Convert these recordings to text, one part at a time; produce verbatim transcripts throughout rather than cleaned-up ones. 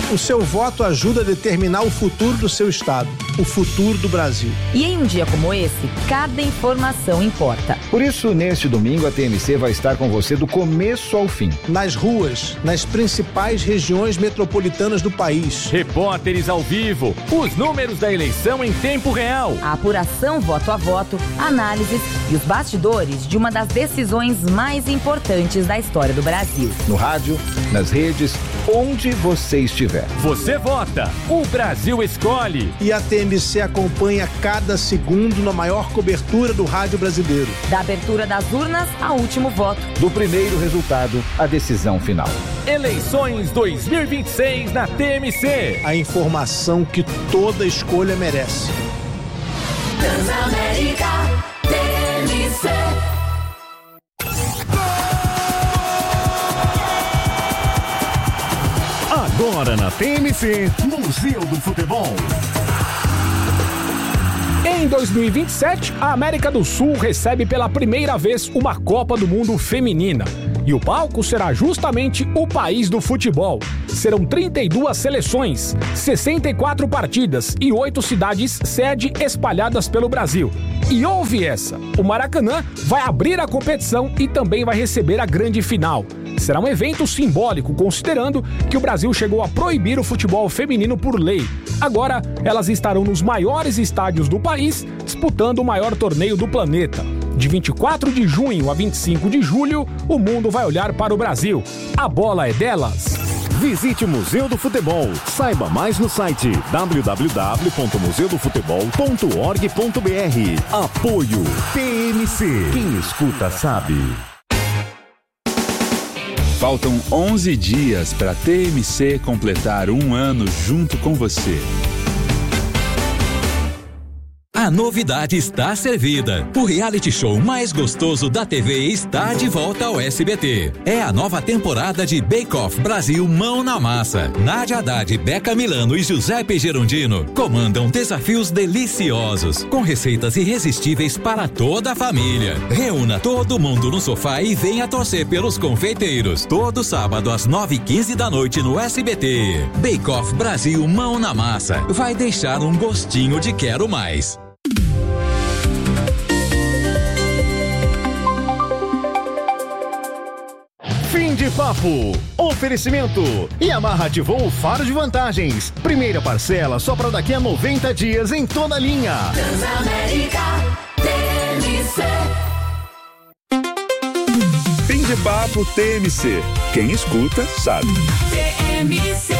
O seu voto ajuda a determinar o futuro do seu estado, o futuro do Brasil. E em um dia como esse, cada informação importa. Por isso, neste domingo, a T M C vai estar com você do começo ao fim. Nas ruas, nas principais regiões metropolitanas do país. Repórteres ao vivo, os números da eleição em tempo real. A apuração voto a voto, análises e os bastidores de uma das decisões mais importantes da história do Brasil. No rádio, nas redes, onde você estiver. Você vota, o Brasil escolhe. E a T M C acompanha cada segundo na maior cobertura do rádio brasileiro. Da abertura das urnas ao último voto. Do primeiro resultado à decisão final. Eleições dois mil e vinte e seis na T M C. A informação que toda escolha merece. Transamérica T M C. Agora na T M C, Museu do Futebol. Em dois mil e vinte e sete, a América do Sul recebe pela primeira vez uma Copa do Mundo feminina. E o palco será justamente o país do futebol. Serão trinta e duas seleções, sessenta e quatro partidas e oito cidades sede espalhadas pelo Brasil. E ouve essa, o Maracanã vai abrir a competição e também vai receber a grande final. Será um evento simbólico, considerando que o Brasil chegou a proibir o futebol feminino por lei. Agora, elas estarão nos maiores estádios do país, disputando o maior torneio do planeta. De vinte e quatro de junho a vinte e cinco de julho, o mundo vai olhar para o Brasil. A bola é delas. Visite o Museu do Futebol. Saiba mais no site w w w ponto museu do futebol ponto org ponto b r. Apoio T M C. Quem escuta sabe. Faltam onze dias para a T M C completar um ano junto com você. A novidade está servida. O reality show mais gostoso da T V está de volta ao S B T. É a nova temporada de Bake Off Brasil Mão na Massa. Nádia Haddad, Beca Milano e Giuseppe Gerondino comandam desafios deliciosos, com receitas irresistíveis para toda a família. Reúna todo mundo no sofá e venha torcer pelos confeiteiros. Todo sábado às nove e quinze da noite no S B T. Bake Off Brasil Mão na Massa. Vai deixar um gostinho de quero mais. Fim de papo. Oferecimento. Yamaha ativou o faro de vantagens. Primeira parcela só para daqui a noventa dias em toda a linha. Transamérica T M C. Fim de papo T M C. Quem escuta sabe. T M C.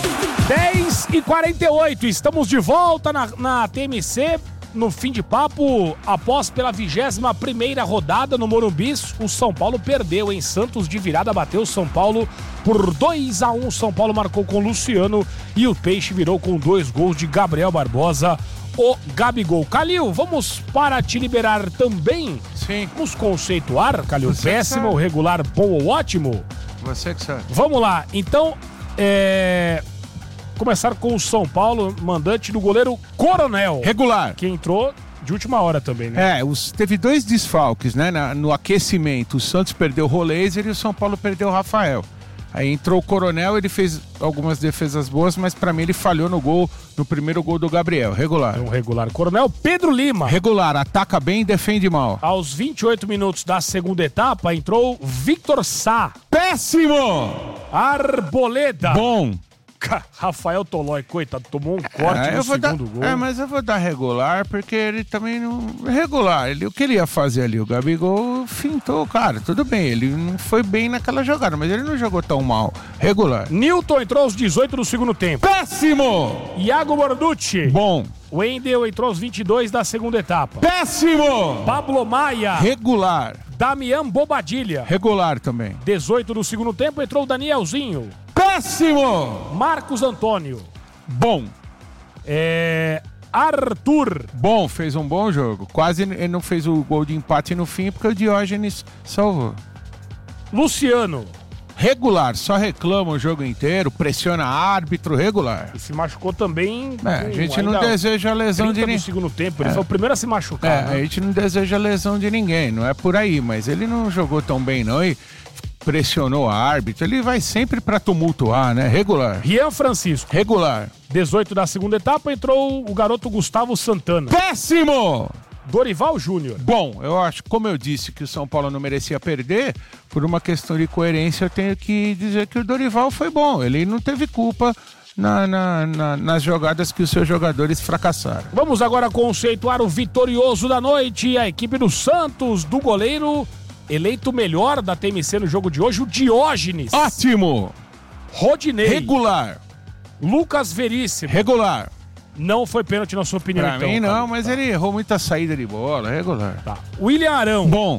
dez e quarenta e oito, estamos de volta na, na T M C. No fim de papo, após pela vigésima primeira rodada no Morumbi, o São Paulo perdeu em Santos de virada, bateu o São Paulo por dois a um. São Paulo marcou com Luciano e o Peixe virou com dois gols de Gabriel Barbosa, o Gabigol. Calil, vamos para te liberar também? Sim. Vamos conceituar, Calil, Você péssimo, regular, bom ou ótimo? Você que sabe. Vamos lá, então, é... começar com o São Paulo, mandante do goleiro Coronel. Regular. Que entrou de última hora também, né? É, os, teve dois desfalques, né? Na, no aquecimento, o Santos perdeu o Roleiser e o São Paulo perdeu o Rafael. Aí entrou o Coronel, ele fez algumas defesas boas, mas pra mim ele falhou no gol, no primeiro gol do Gabriel. Regular. Um regular. Coronel Pedro Lima. Regular, ataca bem e defende mal. Aos vinte e oito minutos da segunda etapa, entrou Victor Sá. Péssimo! Arboleda. Bom. Rafael Tolói, coitado, tomou um corte é, no eu vou segundo dar, gol. É, mas eu vou dar regular, porque ele também não... Regular, ele, o que ele ia fazer ali? O Gabigol fintou, cara, tudo bem, ele não foi bem naquela jogada, mas ele não jogou tão mal. Regular. Nilton entrou aos dezoito do segundo tempo. Péssimo! Iago Borducci. Bom. Wendel entrou aos vinte e dois da segunda etapa. Péssimo! Pablo Maia. Regular. Damian Bobadilha. Regular também. dezoito do segundo tempo entrou o Danielzinho. Péssimo! Marcos Antônio. Bom. É... Arthur. Bom, fez um bom jogo. Quase ele não fez o gol de empate no fim porque o Diógenes salvou. Luciano. Regular, só reclama o jogo inteiro, pressiona árbitro, regular. E se machucou também. É, a gente não deseja lesão de ninguém. No segundo tempo, ele é. foi o primeiro a se machucar. É, né? A gente não deseja lesão de ninguém, não é por aí, mas ele não jogou tão bem não e pressionou a árbitro, ele vai sempre pra tumultuar, né? Regular. Rian Francisco. Regular. dezoito da segunda etapa, entrou o garoto Gustavo Santana. Péssimo! Dorival Júnior. Bom, eu acho, como eu disse que o São Paulo não merecia perder, por uma questão de coerência eu tenho que dizer que o Dorival foi bom. Ele não teve culpa na, na, na, nas jogadas que os seus jogadores fracassaram. Vamos agora conceituar o vitorioso da noite, a equipe do Santos, do goleiro eleito melhor da T M C no jogo de hoje, o Diógenes. Ótimo! Rodinei. Regular. Lucas Veríssimo. Regular. Não foi pênalti na sua opinião, pra então? Pra mim não, cara. mas tá. ele errou muita saída de bola, regular. Tá. William Arão. Bom.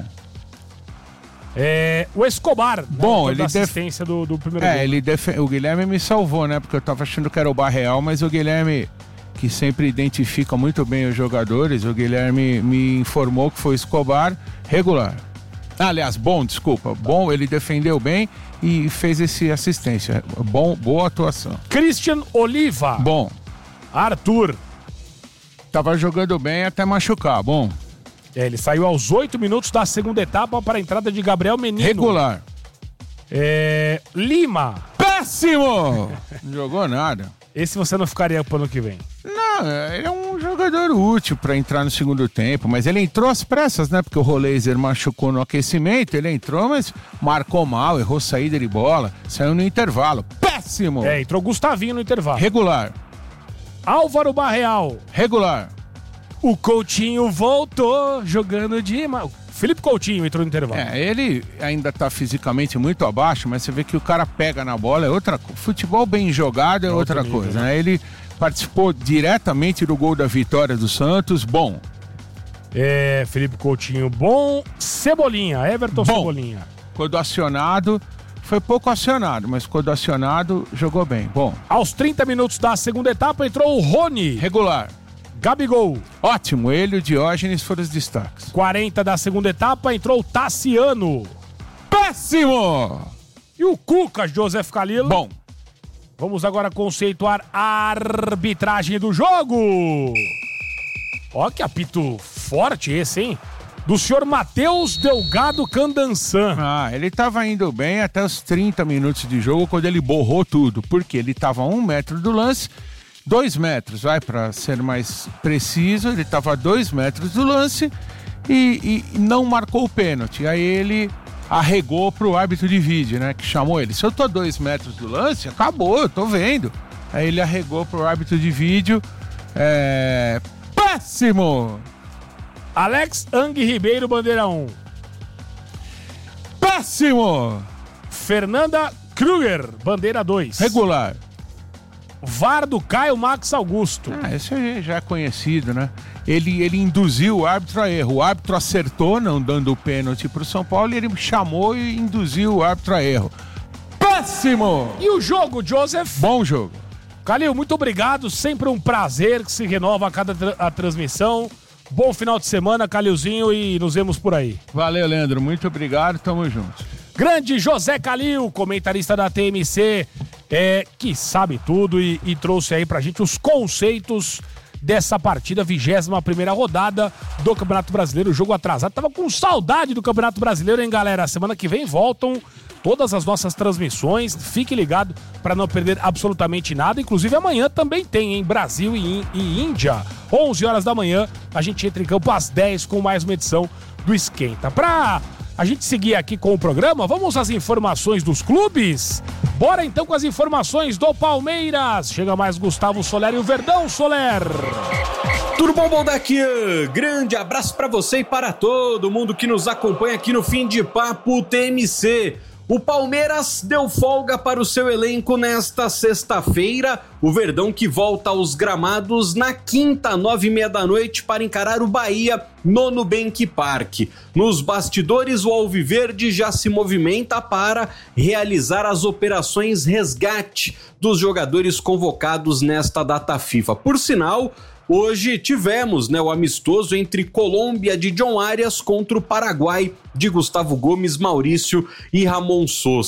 É, o Escobar. Bom, né, ele assistência def... do, do primeiro É, gol. ele def... o Guilherme me salvou, né? Porque eu tava achando que era o Barreal, mas o Guilherme, que sempre identifica muito bem os jogadores, o Guilherme me informou que foi o Escobar, regular. Aliás, bom, desculpa. Bom, ele defendeu bem e fez esse assistência. Bom, boa atuação. Christian Oliva. Bom. Arthur. Tava jogando bem até machucar, bom. É, ele saiu aos oito minutos da segunda etapa para a entrada de Gabriel Menino. Regular. É, Lima. Péssimo! Não jogou nada. Esse você não ficaria pro ano que vem? Não, ele é um jogador útil para entrar no segundo tempo, mas ele entrou às pressas, né? Porque o Roleiser machucou no aquecimento, ele entrou, mas marcou mal, errou saída de bola, saiu no intervalo. Péssimo! É, entrou Gustavinho no intervalo. Regular. Álvaro Barreal. Regular. O Coutinho voltou jogando de... Felipe Coutinho entrou no intervalo. É, ele ainda tá fisicamente muito abaixo, mas você vê que o cara pega na bola, é outra coisa. Futebol bem jogado é, é outra nível, coisa, né? Ele participou diretamente do gol da vitória do Santos, bom. É, Felipe Coutinho, bom. Cebolinha, Everton bom. Cebolinha. Quando acionado, foi pouco acionado, mas quando acionado, jogou bem, bom. Aos trinta minutos da segunda etapa, entrou o Rony. Regular. Gabigol. Ótimo, ele e o Diógenes foram os destaques. quarenta da segunda etapa, entrou o Tassiano. Péssimo! E o Cuca, Joseph Calil. Bom. Vamos agora conceituar a arbitragem do jogo. Ó que apito forte esse, hein? Do senhor Matheus Delgado Candançan. Ah, ele tava indo bem até os trinta minutos de jogo, quando ele borrou tudo. Porque ele tava a um metro do lance... Dois metros, vai, para ser mais preciso, ele estava a dois metros do lance e, e não marcou o pênalti. Aí ele arregou pro árbitro de vídeo, né, que chamou ele. Se eu tô a dois metros do lance, acabou, eu tô vendo. Aí ele arregou pro árbitro de vídeo. É... Péssimo! Alex Ang Ribeiro, bandeira um. Péssimo! Fernanda Kruger, bandeira dois. Regular. V A R do Caio Max Augusto. Ah, esse aí já é conhecido, né? Ele, ele induziu o árbitro a erro. O árbitro acertou, não dando o pênalti pro São Paulo, e ele chamou e induziu o árbitro a erro. Péssimo! E o jogo, Joseph? Bom jogo. Calil, muito obrigado. Sempre um prazer que se renova a cada tra- a transmissão. Bom final de semana, Calilzinho, e nos vemos por aí. Valeu, Leandro. Muito obrigado. Tamo junto. Grande José Calil, comentarista da T M C, é, que sabe tudo e, e trouxe aí pra gente os conceitos dessa partida, vigésima primeira rodada do Campeonato Brasileiro, jogo atrasado. Tava com saudade do Campeonato Brasileiro, hein, galera? Semana que vem voltam todas as nossas transmissões. Fique ligado para não perder absolutamente nada. Inclusive amanhã também tem, em Brasil e, e Índia. onze horas da manhã, a gente entra em campo às dez com mais uma edição do Esquenta. Pra a gente seguir aqui com o programa, vamos às informações dos clubes? Bora então com as informações do Palmeiras. Chega mais Gustavo Soler e o Verdão, Soler. Tudo bom, Baldaquian? Grande abraço para você e para todo mundo que nos acompanha aqui no Fim de Papo T M C. O Palmeiras deu folga para o seu elenco nesta sexta-feira. O Verdão que volta aos gramados na quinta, nove e meia da noite, para encarar o Bahia no Nubank Park. Nos bastidores, o Alviverde já se movimenta para realizar as operações resgate dos jogadores convocados nesta data FIFA. Por sinal, hoje tivemos, né, o amistoso entre Colômbia de John Arias contra o Paraguai de Gustavo Gomes, Maurício e Ramon Sousa.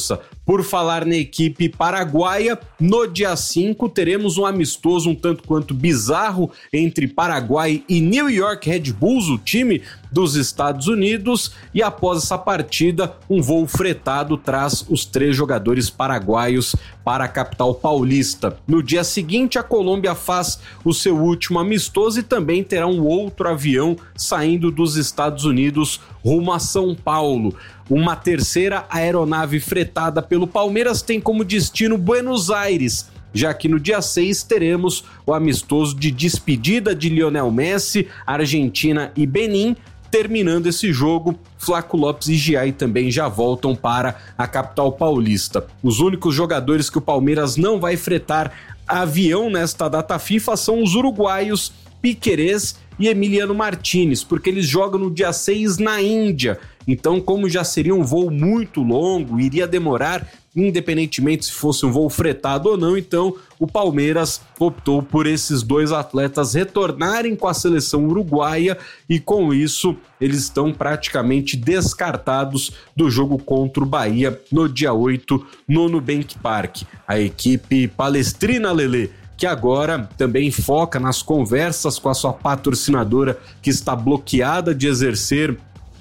Por falar na equipe paraguaia, no dia cinco teremos um amistoso um tanto quanto bizarro entre Paraguai e New York Red Bulls, o time dos Estados Unidos, e após essa partida, um voo fretado traz os três jogadores paraguaios para a capital paulista. No dia seguinte, a Colômbia faz o seu último amistoso e também terá um outro avião saindo dos Estados Unidos rumo a São Paulo. Uma terceira aeronave fretada pelo Palmeiras tem como destino Buenos Aires, já que no dia seis teremos o amistoso de despedida de Lionel Messi, Argentina e Benin. Terminando esse jogo, Flaco Lopes e Giai também já voltam para a capital paulista. Os únicos jogadores que o Palmeiras não vai fretar avião nesta data FIFA são os uruguaios Piquerez e Emiliano Martinez, porque eles jogam no dia seis na Índia. Então, como já seria um voo muito longo, iria demorar, independentemente se fosse um voo fretado ou não, então o Palmeiras optou por esses dois atletas retornarem com a seleção uruguaia e com isso eles estão praticamente descartados do jogo contra o Bahia no dia oito no Nubank Park. A equipe palestrina, Lelê, que agora também foca nas conversas com a sua patrocinadora que está bloqueada de exercer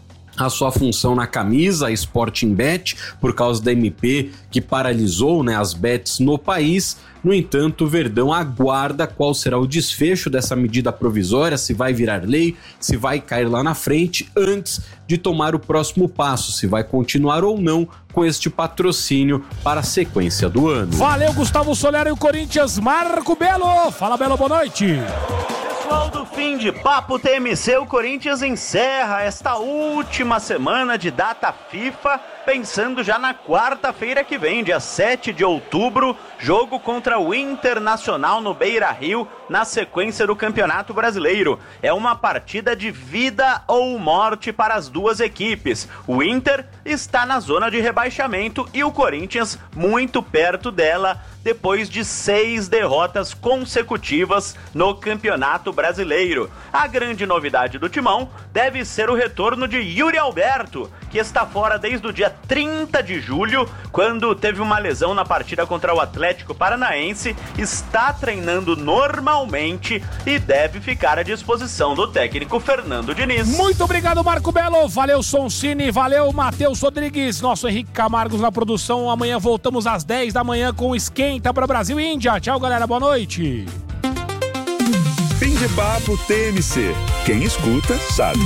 a sua função na camisa, a Sporting Bet, por causa da M P que paralisou, né, as bets no país. No entanto, o Verdão aguarda qual será o desfecho dessa medida provisória, se vai virar lei, se vai cair lá na frente, antes de tomar o próximo passo, se vai continuar ou não com este patrocínio para a sequência do ano. Valeu, Gustavo Solera e o Corinthians, Marco Belo. Fala, Belo, boa noite. Pessoal do Fim de Papo T M C, o Corinthians encerra esta última semana de data FIFA, pensando já na quarta-feira que vem, dia sete de outubro, jogo contra o Internacional no Beira-Rio, na sequência do Campeonato Brasileiro. É uma partida de vida ou morte para as duas equipes. O Inter está na zona de rebaixamento e o Corinthians muito perto dela, depois de seis derrotas consecutivas no Campeonato Brasileiro. A grande novidade do Timão deve ser o retorno de Yuri Alberto, que está fora desde o dia trinta de julho, quando teve uma lesão na partida contra o Atlético Paranaense, está treinando normalmente e deve ficar à disposição do técnico Fernando Diniz. Muito obrigado, Marco Belo, valeu Soncini, valeu Matheus Rodrigues, nosso Henrique Camargos na produção. Amanhã voltamos às dez da manhã com o Esquenta para Brasil e Índia. Tchau, galera, boa noite. Fim de Papo T M C. Quem escuta sabe.